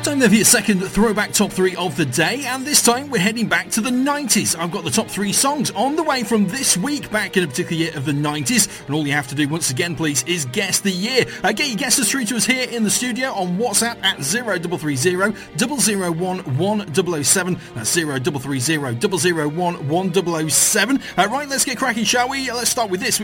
Time then for your second throwback top 3 of the day, and this time we're heading back to the 90s. I've got the top 3 songs on the way from this week back in a particular year of the 90s, and all you have to do once again please is guess the year. Get your guesses through to us here in the studio on WhatsApp at 0330 001 1007. That's 0330 001 1007. Right, let's get cracking, shall we? Let's start with this.